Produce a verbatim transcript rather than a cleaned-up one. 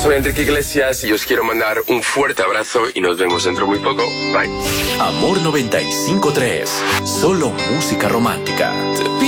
soy Enrique Iglesias y os quiero mandar un fuerte abrazo y nos vemos dentro de muy poco. Bye. Amor noventa y cinco tres. Solo música romántica.